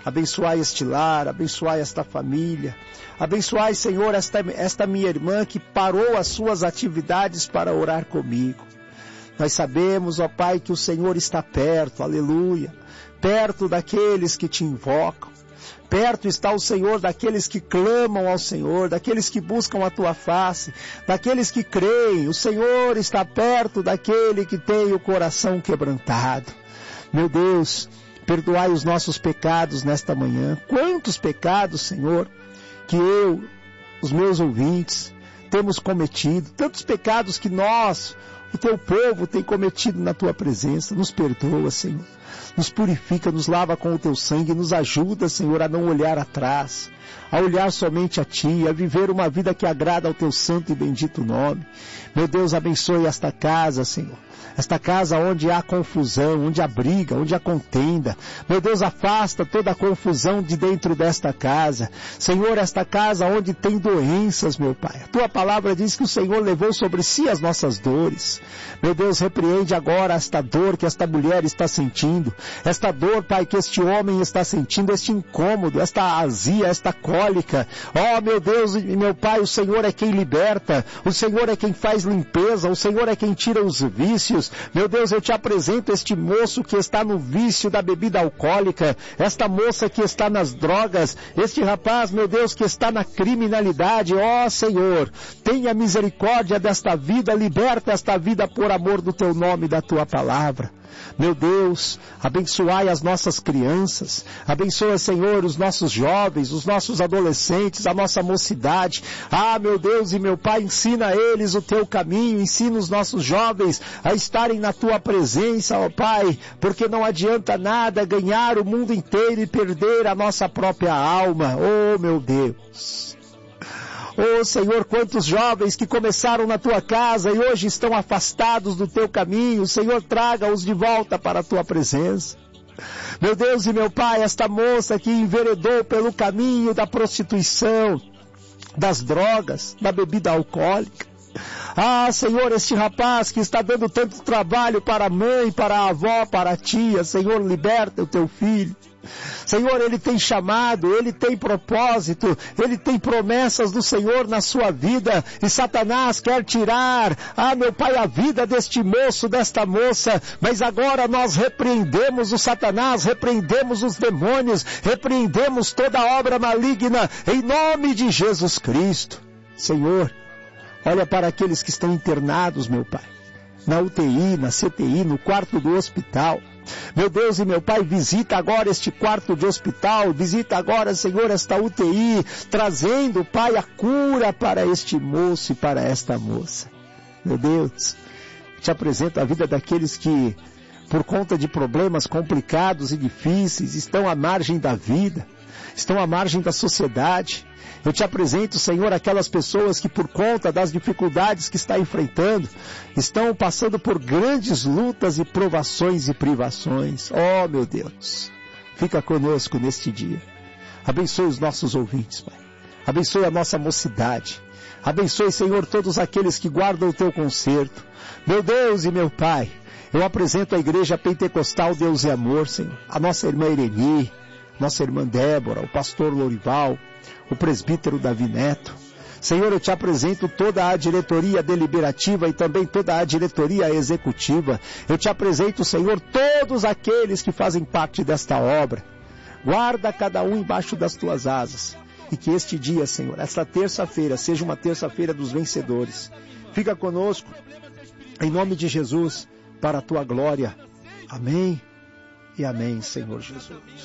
Abençoai este lar, abençoai esta família. Abençoai, Senhor, esta minha irmã que parou as suas atividades para orar comigo. Nós sabemos, ó Pai, que o Senhor está perto, aleluia. Perto daqueles que te invocam. Perto está o Senhor daqueles que clamam ao Senhor, daqueles que buscam a Tua face, daqueles que creem. O Senhor está perto daquele que tem o coração quebrantado. Meu Deus, perdoai os nossos pecados nesta manhã. Quantos pecados, Senhor, que eu, os meus ouvintes, temos cometido. Tantos pecados que nós, o Teu povo, tem cometido na Tua presença. Nos perdoa, Senhor. Nos purifica, nos lava com o Teu sangue, nos ajuda, Senhor, a não olhar atrás, a olhar somente a Ti, a viver uma vida que agrada ao Teu santo e bendito nome. Meu Deus, abençoe esta casa, Senhor. Esta casa onde há confusão, onde há briga, onde há contenda. Meu Deus, afasta toda a confusão de dentro desta casa. Senhor, esta casa onde tem doenças, meu Pai. A Tua palavra diz que o Senhor levou sobre si as nossas dores. Meu Deus, repreende agora esta dor que esta mulher está sentindo. Esta dor, Pai, que este homem está sentindo, este incômodo, esta azia, esta cólica. Oh, meu Deus e meu Pai, o Senhor é quem liberta. O Senhor é quem faz limpeza. O Senhor é quem tira os vícios. Meu Deus, eu te apresento este moço que está no vício da bebida alcoólica, esta moça que está nas drogas, este rapaz, meu Deus, que está na criminalidade. Ó Senhor, tenha misericórdia desta vida, liberta esta vida por amor do Teu nome e da Tua palavra. Meu Deus, abençoai as nossas crianças, abençoa, Senhor, os nossos jovens, os nossos adolescentes, a nossa mocidade. Ah, meu Deus e meu Pai, ensina a eles o Teu caminho, ensina os nossos jovens a estarem na Tua presença, ó Pai, porque não adianta nada ganhar o mundo inteiro e perder a nossa própria alma. Oh, meu Deus! Oh, Senhor, quantos jovens que começaram na Tua casa e hoje estão afastados do Teu caminho. Senhor, traga-os de volta para a Tua presença. Meu Deus e meu Pai, esta moça que enveredou pelo caminho da prostituição, das drogas, da bebida alcoólica. Ah, Senhor, este rapaz que está dando tanto trabalho para a mãe, para a avó, para a tia. Senhor, liberta o Teu filho. Senhor, ele tem chamado, ele tem propósito, ele tem promessas do Senhor na sua vida, e Satanás quer tirar, meu Pai, a vida deste moço, desta moça, mas agora nós repreendemos o Satanás, repreendemos os demônios, repreendemos toda obra maligna, em nome de Jesus Cristo. Senhor, olha para aqueles que estão internados, meu Pai, na UTI, na CTI, no quarto do hospital. Meu Deus e meu Pai, visita agora este quarto de hospital, visita agora, Senhor, esta UTI, trazendo, Pai, a cura para este moço e para esta moça. Meu Deus, te apresento a vida daqueles que, por conta de problemas complicados e difíceis, estão à margem da vida, estão à margem da sociedade. Eu te apresento, Senhor, aquelas pessoas que por conta das dificuldades que está enfrentando, estão passando por grandes lutas e provações e privações. Oh, meu Deus, fica conosco neste dia. Abençoe os nossos ouvintes, Pai. Abençoe a nossa mocidade. Abençoe, Senhor, todos aqueles que guardam o Teu concerto. Meu Deus e meu Pai, eu apresento a Igreja Pentecostal Deus e Amor, Senhor. A nossa irmã Ireni, nossa irmã Débora, o pastor Lorival, o presbítero Davi Neto. Senhor, eu te apresento toda a diretoria deliberativa e também toda a diretoria executiva. Eu te apresento, Senhor, todos aqueles que fazem parte desta obra. Guarda cada um embaixo das Tuas asas. E que este dia, Senhor, esta terça-feira, seja uma terça-feira dos vencedores. Fica conosco, em nome de Jesus, para a Tua glória. Amém e amém, Senhor Jesus.